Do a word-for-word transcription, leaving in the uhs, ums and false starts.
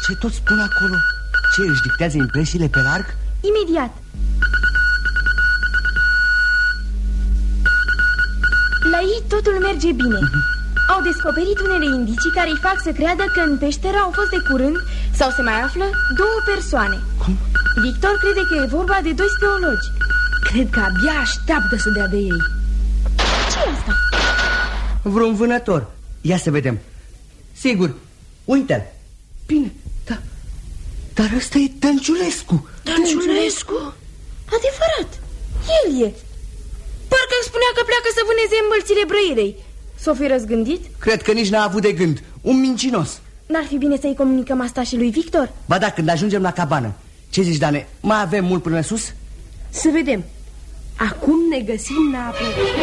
Ce tot spun acolo? Ce, își dictează impresiile pe larg? Imediat. La ei totul merge bine. Au descoperit unele indicii care îi fac să creadă că în peșteră au fost de curând, sau se mai află, două persoane. Cum? Victor crede că e vorba de doi speologi. Cred că abia așteaptă să dea de ei. Ce e asta? Vreun vânător. Ia să vedem. Sigur, uite-l. Bine, da. Dar ăsta e Dănciulescu. Dănciulescu? Adevărat, el e. Parcă îmi spunea că pleacă să vâneze înmălțile Brăirei. S-o fi răzgândit? Cred că nici n-a avut de gând. Un mincinos. N-ar fi bine să-i comunicăm asta și lui Victor? Ba da, când ajungem la cabană. Ce zici, Dane? Mai avem mult până sus? Să vedem. Acum ne găsim la apă.